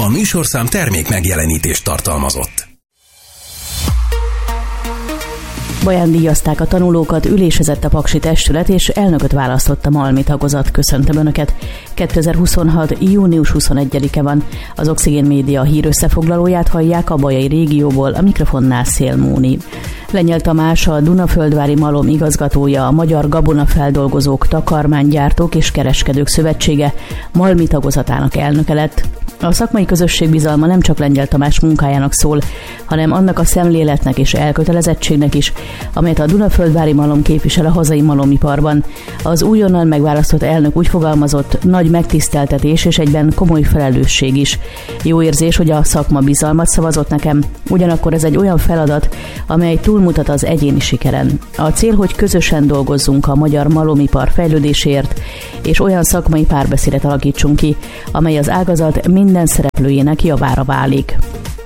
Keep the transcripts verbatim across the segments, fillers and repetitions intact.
A műsorszám termék megjelenítést tartalmazott. Baján-díjazták a tanulókat, ülésezett a Paksi Testület és elnököt választott a Malmi tagozat. Köszöntöm Önöket! kétezer-huszonhat. június huszonegyedike van. Az Oxigén Média hír összefoglalóját hallják a bajai régióból, a mikrofonnál Szél Móni. Lengyel Tamás, a Dunaföldvári Malom igazgatója, a Magyar Gabonafeldolgozók, Takarmánygyártók és Kereskedők Szövetsége Malmi tagozatának elnöke lett. A szakmai közösség bizalma nem csak Lengyel Tamás munkájának szól, hanem annak a szemléletnek és elkötelezettségnek is, amelyet a Dunaföldvári Malom képvisel a hazai malomiparban. Az újonnan megválasztott elnök úgy fogalmazott, nagy megtiszteltetés és egyben komoly felelősség is. Jó érzés, hogy a szakma bizalmat szavazott nekem, ugyanakkor ez egy olyan feladat, amely túlmutat az egyéni sikeren. A cél, hogy közösen dolgozzunk a magyar malomipar fejlődéséért, és olyan szakmai párbeszédet alakítsunk ki, amely az ágazat minden szereplőjének javára válik.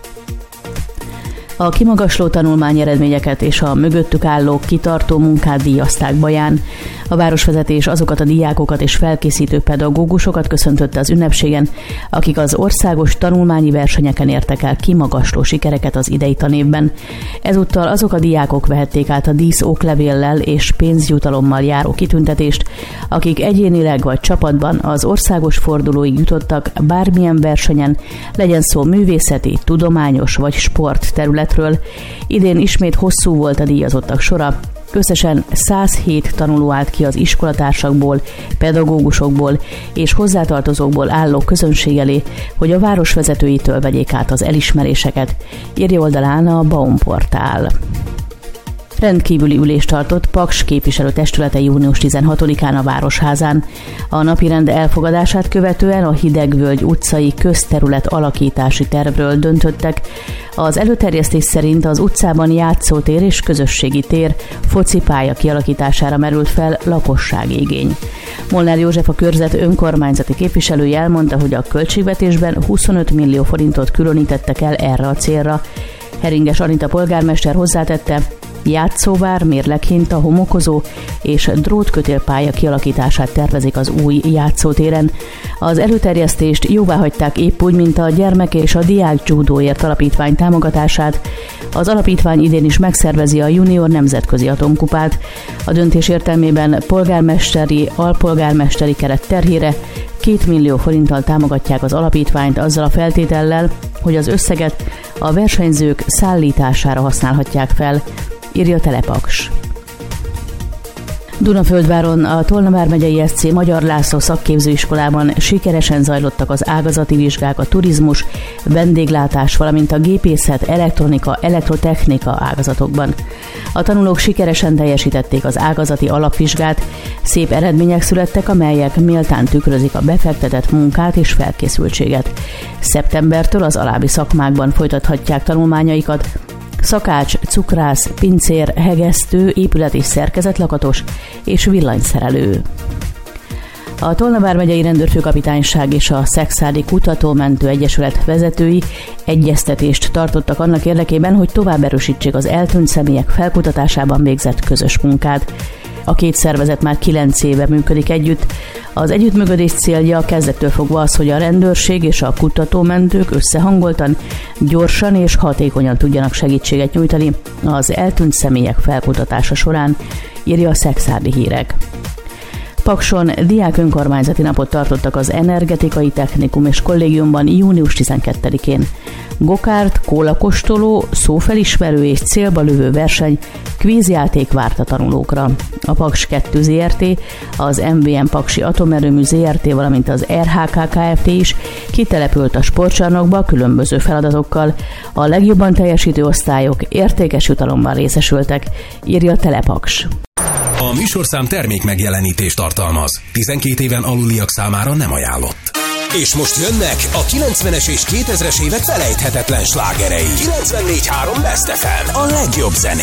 A kimagasló tanulmányeredményeket és a mögöttük álló kitartó munkát díjazták Baján. A városvezetés azokat a diákokat és felkészítő pedagógusokat köszöntötte az ünnepségen, akik az országos tanulmányi versenyeken értek el kimagasló sikereket az idei tanévben. Ezúttal azok a diákok vehették át a dísz oklevéllel és pénzjutalommal járó kitüntetést, akik egyénileg vagy csapatban az országos fordulóig jutottak bármilyen versenyen, legyen szó művészeti, tudományos vagy sport területről. Idén ismét hosszú volt a díjazottak sora. Összesen százhét tanuló állt ki az iskolatársakból, pedagógusokból és hozzátartozókból álló közönség elé, hogy a városvezetőitől vegyék át az elismeréseket, írja oldalán a Baum portál. Rendkívüli ülést tartott Paks képviselőtestülete június tizenhatodikán a Városházán. A napirend elfogadását követően a Hidegvölgy utcai közterület alakítási tervről döntöttek. Az előterjesztés szerint az utcában játszótér és közösségi tér, focipálya kialakítására merült fel lakossági igény. Molnár József, a körzet önkormányzati képviselője elmondta, hogy a költségvetésben huszonöt millió forintot különítettek el erre a célra. Heringes Anita polgármester hozzátette, játszóvár, mérleghinta, homokozó és drótkötélpálya kialakítását tervezik az új játszótéren. Az előterjesztést jóváhagyták épp úgy, mint a Gyermek és a Diák Judóért Alapítvány támogatását. Az alapítvány idén is megszervezi a junior nemzetközi atomkupát. A döntés értelmében polgármesteri, alpolgármesteri keret terhére két millió forinttal támogatják az alapítványt azzal a feltétellel, hogy az összeget a versenyzők szállítására használhatják fel, írja Telepaks. Dunaföldváron a Tolna vármegyei es cé Magyar László szakképzőiskolában sikeresen zajlottak az ágazati vizsgák a turizmus, vendéglátás, valamint a gépészet, elektronika, elektrotechnika ágazatokban. A tanulók sikeresen teljesítették az ágazati alapvizsgát, szép eredmények születtek, amelyek méltán tükrözik a befektetett munkát és felkészültséget. Szeptembertől az alábbi szakmákban folytathatják tanulmányaikat: szakács, cukrász, pincér, hegesztő, épület- és szerkezetlakatos és villanyszerelő. A Tolna vármegyei rendőrfőkapitányság és a Szexádi Kutatómentő Egyesület vezetői egyeztetést tartottak annak érdekében, hogy tovább erősítsék az eltűnt személyek felkutatásában végzett közös munkát. A két szervezet már kilenc éve működik együtt. Az együttműködés célja kezdettől fogva az, hogy a rendőrség és a kutatómentők összehangoltan, gyorsan és hatékonyan tudjanak segítséget nyújtani az eltűnt személyek felkutatása során, írja a Szexádi Hírek. Pakson diák önkormányzati napot tartottak az Energetikai Technikum és Kollégiumban június tizenkettedikén. Gokárt, kólakostoló, szófelismerő és célba lövő verseny, kvízjáték várt a tanulókra. A Paks kettő zé er té, az em vé em Paksi Atomerőmű zé er té, valamint az er há ká Kft. Is kitelepült a sportcsarnokba különböző feladatokkal. A legjobban teljesítő osztályok értékes jutalomban részesültek, írja Telepaks. A műsorszám termék megjelenítést tartalmaz. tizenkét éven aluliak számára nem ajánlott. És most jönnek a kilencvenes és kétezres évek felejthetetlen slágerei. kilencvennégy három Best ef em, a legjobb zené.